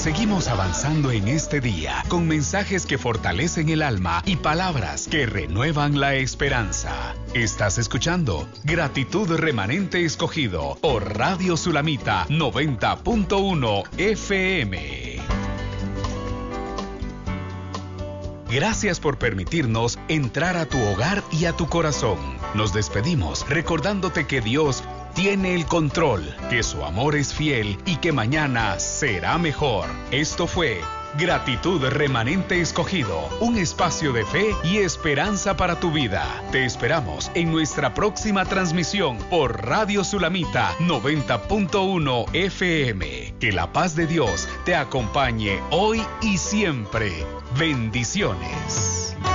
Seguimos avanzando en este día con mensajes que fortalecen el alma y palabras que renuevan la esperanza. Estás escuchando Gratitud Remanente Escogido por Radio Sulamita 90.1 FM. Gracias por permitirnos entrar a tu hogar y a tu corazón. Nos despedimos recordándote que Dios tiene el control, que su amor es fiel y que mañana será mejor. Esto fue Gratitud Remanente Escogido, un espacio de fe y esperanza para tu vida. Te esperamos en nuestra próxima transmisión por Radio Sulamita 90.1 FM. Que la paz de Dios te acompañe hoy y siempre. Bendiciones.